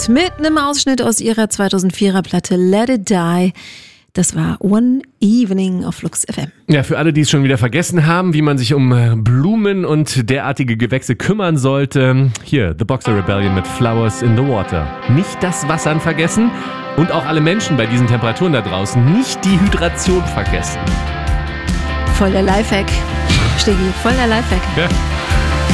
mit einem Ausschnitt aus ihrer 2004er Platte Let It Die. Das war One Evening auf Flux FM. Ja, für alle, die es schon wieder vergessen haben, wie man sich um Blumen und derartige Gewächse kümmern sollte, hier, The Boxer Rebellion mit Flowers in the Water. Nicht das Wassern vergessen und auch alle Menschen bei diesen Temperaturen da draußen nicht die Hydration vergessen. Voll der Lifehack. Steggi, voll der Lifehack. Ja.